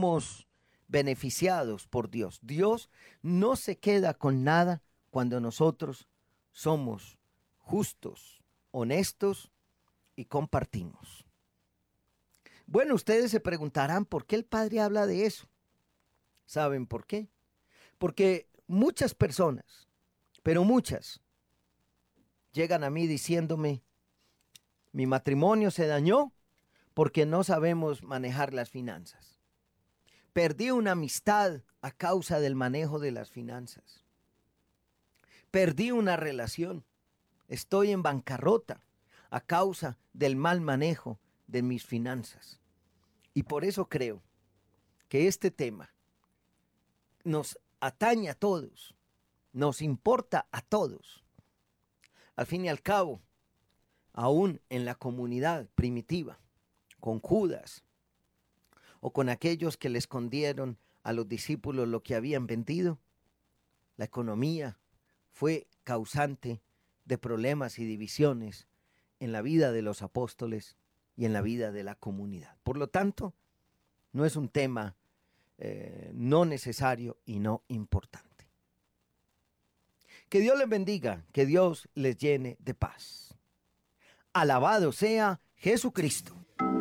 somos beneficiados por Dios. Dios no se queda con nada cuando nosotros somos justos, honestos y compartimos. Bueno, ustedes se preguntarán por qué el Padre habla de eso. ¿Saben por qué? Porque muchas personas, pero muchas, llegan a mí diciéndome, mi matrimonio se dañó porque no sabemos manejar las finanzas. Perdí una amistad a causa del manejo de las finanzas. Perdí una relación. Estoy en bancarrota a causa del mal manejo de mis finanzas. Y por eso creo que este tema nos atañe a todos, nos importa a todos. Al fin y al cabo, aún en la comunidad primitiva, con Judas o con aquellos que le escondieron a los discípulos lo que habían vendido, la economía fue causante de problemas y divisiones en la vida de los apóstoles y en la vida de la comunidad. Por lo tanto, no es un tema no necesario y no importante. Que Dios les bendiga, que Dios les llene de paz. Alabado sea Jesucristo.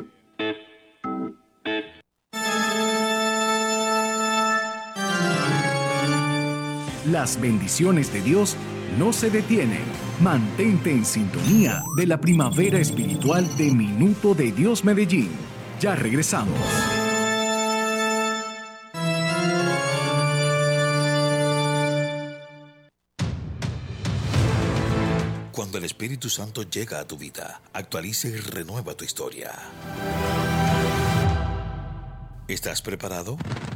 Las bendiciones de Dios no se detienen. Mantente en sintonía de la primavera espiritual de Minuto de Dios Medellín. Ya regresamos. Cuando el Espíritu Santo llega a tu vida, actualiza y renueva tu historia. ¿Estás preparado?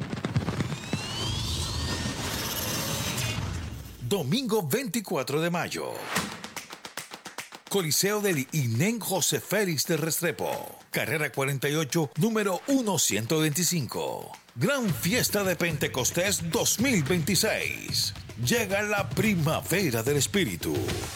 Domingo 24 de mayo. Coliseo del INEN José Félix de Restrepo. Carrera 48, número 1125. Gran Fiesta de Pentecostés 2026. Llega la primavera del Espíritu.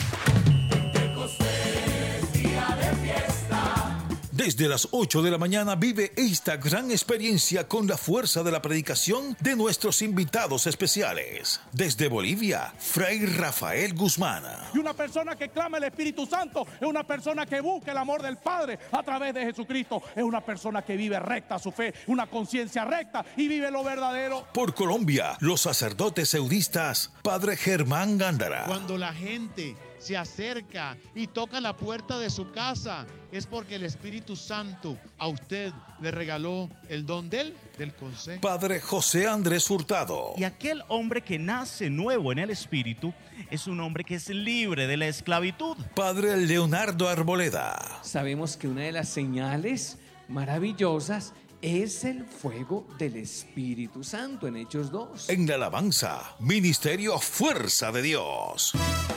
Desde las 8 de la mañana vive esta gran experiencia con la fuerza de la predicación de nuestros invitados especiales. Desde Bolivia, Fray Rafael Guzmán. Y una persona que clama el Espíritu Santo es una persona que busca el amor del Padre a través de Jesucristo. Es una persona que vive recta su fe, una conciencia recta y vive lo verdadero. Por Colombia, los sacerdotes eudistas, Padre Germán Gándara. Cuando la gente se acerca y toca la puerta de su casa, es porque el Espíritu Santo a usted le regaló el don del consejo. Padre José Andrés Hurtado. Y aquel hombre que nace nuevo en el Espíritu es un hombre que es libre de la esclavitud. Padre Leonardo Arboleda. Sabemos que una de las señales maravillosas es el fuego del Espíritu Santo en Hechos 2. En la alabanza, Ministerio Fuerza de Dios.